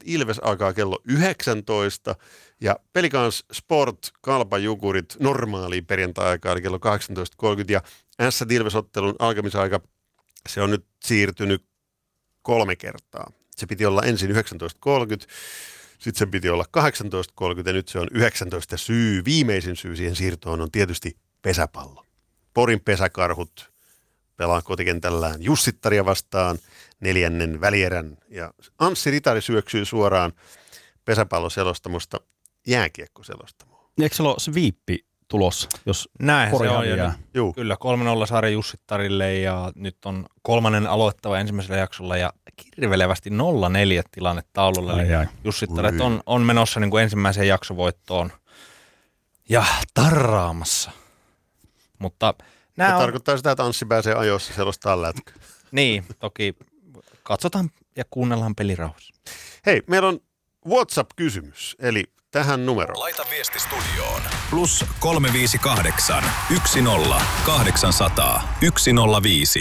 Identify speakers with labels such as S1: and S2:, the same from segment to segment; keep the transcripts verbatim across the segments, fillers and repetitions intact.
S1: Ilves alkaa kello yhdeksäntoista ja Pelikans Sport Kalpa Jukurit normaaliin perjantai-aikaan eli kello kahdeksantoista kolmekymmentä ja Ässät Ilves-ottelun alkamisaika, se on nyt siirtynyt kolme kertaa. Se piti olla ensin yhdeksäntoista kolmekymmentä, sitten se piti olla kahdeksantoista kolmekymmentä ja nyt se on yhdeksäntoista. Syy, viimeisin syy siihen siirtoon on tietysti pesäpallo. Porin pesäkarhut pelaa kotikentällään Jussittaria vastaan neljännen välierän ja Anssi Ritari syöksyy suoraan pesäpalloselostamosta jääkiekkoselostamoon.
S2: Eikö se ole sviippi tulossa, jos
S3: näin
S2: Pori
S3: se on
S2: häviää?
S3: Juu. Kyllä, kolme nolla sarja Jussittarille ja nyt on kolmannen aloittava ensimmäisellä jaksolla ja kirvelevästi nolla neljä tilanne taululla. Ai, ai. Jussittaret on, on menossa niin kuin ensimmäiseen jaksovoittoon ja tarraamassa. Mutta
S1: se
S3: on...
S1: tarkoittaa sitä, että Anssi pääsee ajoissa selostaa lätkö.
S3: Niin, toki katsotaan ja kuunnellaan pelirauhassa.
S1: Hei, meillä on WhatsApp-kysymys, eli tähän numeroon.
S4: Laita viesti studioon. Plus kolme viisi kahdeksan, yksi nolla, kahdeksan nolla nolla, yksi nolla viisi.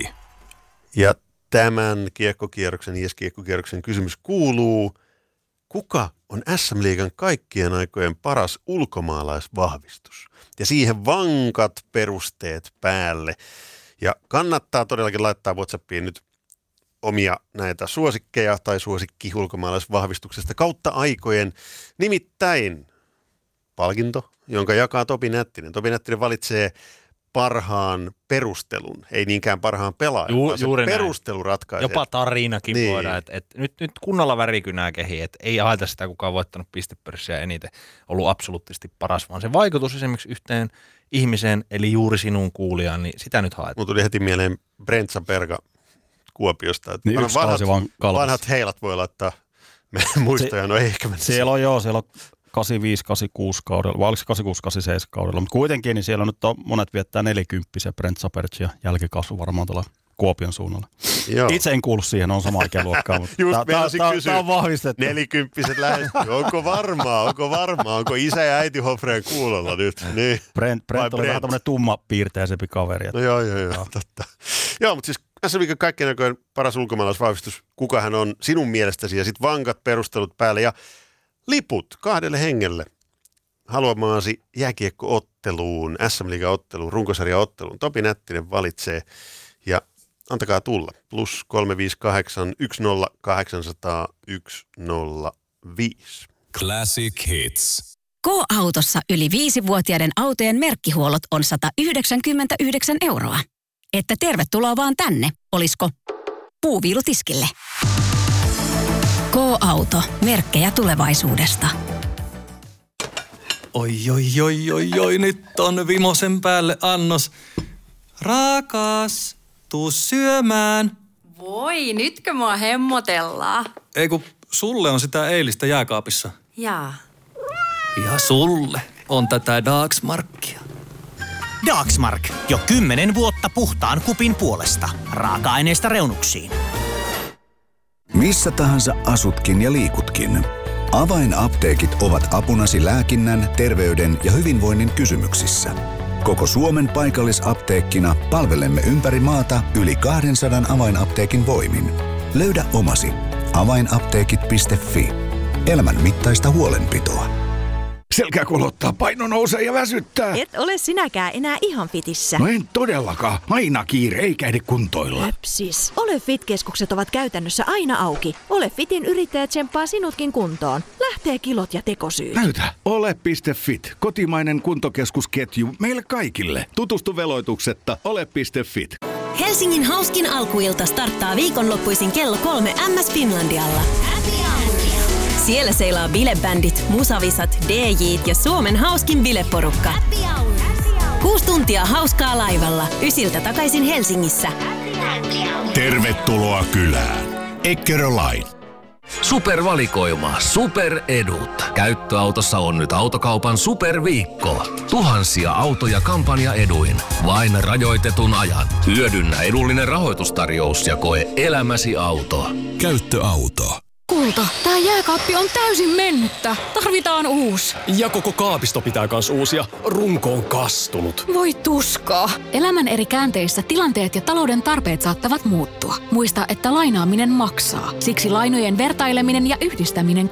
S1: Ja tämän kiekkokierroksen, I S-kiekkokierroksen kysymys kuuluu, kuka on S M-liigan kaikkien aikojen paras ulkomaalaisvahvistus? Ja siihen vankat perusteet päälle. Ja kannattaa todellakin laittaa WhatsAppiin nyt omia näitä suosikkeja tai suosikki ulkomaalaisvahvistuksesta kautta aikojen. Nimittäin palkinto, jonka jakaa Topi Nättinen. Topi Nättinen valitsee parhaan perustelun, ei niinkään parhaan pelaajan, Ju, vaan se perustelu ratkaisee.
S3: Jopa tarinakin niin voidaan, että et nyt, nyt kunnolla värikynää kehiin, että ei haeta sitä, kuka on voittanut pistepörssiä eniten, ollut absoluuttisesti paras, vaan se vaikutus esimerkiksi yhteen ihmiseen, eli juuri sinun kuulijaan, niin sitä nyt haetaan.
S1: Mun tuli heti mieleen Brentsa Perga Kuopiosta, että
S2: niin
S1: vanhat, vanhat heilat voi laittaa muistoja, se, no ei ehkä mennä.
S2: Siellä on joo, siellä on kahdeksankymmentäviisi kahdeksankymmentäkuusi kaudella, vai oliko se kahdeksankymmentäkuusi kahdeksankymmentäseitsemän kaudella, mutta kuitenkin niin siellä nyt on, monet viettää nelikymppisiä Brent Sapertz ja jälkikasvu varmaan tuolla Kuopion suunnalla. Joo. Itse en kuulu siihen, on sama ikäluokkaa, mutta tämä on vahvistettu.
S1: Nelikymppiset lähes, onko varmaa, onko varmaa, onko isä ja äiti Hofreen kuulolla nyt? Niin.
S2: Brent, Brent oli Brent? vähän tämmöinen tumma piirteisempi kaveri.
S1: No joo, joo, joo, joo. totta. Joo, mutta siis S M-liigan kaikkien aikojen paras ulkomaalaisvahvistus, kuka hän on sinun mielestäsi ja sitten vankat perustelut päälle ja liput kahdelle hengelle haluamaasi jääkiekko-otteluun, S M-liigan otteluun, runkosarja-otteluun. Topi Nättinen valitsee ja antakaa tulla. Plus kolme viisi kahdeksan, yksi nolla, kahdeksan nolla nolla, yksi nolla viisi.
S4: Classic Hits.
S5: K-autossa yli viisivuotiaiden autojen merkkihuollot on sata yhdeksänkymmentäyhdeksän euroa. Että tervetuloa vaan tänne, olisko puuviilutiskille. K-auto, merkkejä tulevaisuudesta.
S6: Oi, oi, oi, oi, oi, nyt on vimosen päälle annos. Rakas, tuu syömään.
S7: Voi, nytkö mua hemmotellaan?
S6: Ei kun sulle on sitä eilistä jääkaapissa.
S7: Jaa.
S6: Ja sulle on tätä Dagsmarkia.
S8: Dagsmark. Jo kymmenen vuotta puhtaan kupin puolesta. Raaka-aineista reunuksiin.
S9: Missä tahansa asutkin ja liikutkin. Avainapteekit ovat apunasi lääkinnän, terveyden ja hyvinvoinnin kysymyksissä. Koko Suomen paikallisapteekkina palvelemme ympäri maata yli kaksisataa avainapteekin voimin. Löydä omasi. avainapteekit piste fi. Elämän mittaista huolenpitoa.
S10: Selkä kolottaa, paino nousee ja väsyttää.
S11: Et ole sinäkään enää ihan fitissä.
S10: No en todellakaan. Aina kiire, eikä ehdi kuntoilla.
S11: Höpsis. Ole Fit-keskukset ovat käytännössä aina auki. Ole Fitin yrittäjä tsemppaa sinutkin kuntoon. Lähtee kilot ja tekosyyt.
S10: Näytä. Ole piste fit. Kotimainen kuntokeskusketju meille kaikille. Tutustu veloituksetta. Ole piste fit.
S5: Helsingin hauskin alkuilta starttaa viikonloppuisin kello kolme M S Finlandialla. Siellä seilaa bilebändit, musavisat, D J:t ja Suomen hauskin bileporukka. Kuusi tuntia hauskaa laivalla, ysiltä takaisin Helsingissä.
S12: Tervetuloa kylään. Eckerö-Line.
S13: Supervalikoima, superedut. Käyttöautossa on nyt Autokaupan superviikko. Tuhansia autoja kampanjaeduin. Vain rajoitetun ajan. Hyödynnä edullinen rahoitustarjous ja koe elämäsi auto.
S12: Käyttöauto.
S14: Kulta, tää jääkaappi on täysin mennyttä. Tarvitaan uusi.
S15: Ja koko kaapisto pitää kans uusia. Runko on kastunut.
S14: Voi tuskaa. Elämän eri käänteissä tilanteet ja talouden tarpeet saattavat muuttua. Muista, että lainaaminen maksaa. Siksi lainojen vertaileminen ja yhdistäminen